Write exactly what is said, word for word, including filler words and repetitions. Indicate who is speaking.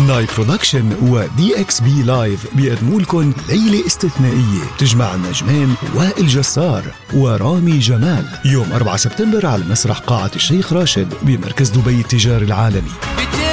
Speaker 1: ناي برودكشن ودي اكس بي لايف بيقدموا لكم ليلة استثنائية تجمع النجمين وائل جسار ورامي جمال يوم أربعة سبتمبر على مسرح قاعة الشيخ راشد بمركز دبي التجاري العالمي.